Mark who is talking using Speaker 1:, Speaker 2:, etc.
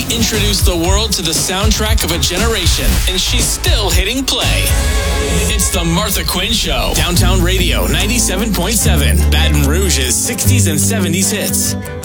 Speaker 1: introduced the world to the soundtrack of a generation, and she's still hitting play. It's the Martha Quinn Show. Downtown Radio 97.7. Baton Rouge's 60s and 70s hits.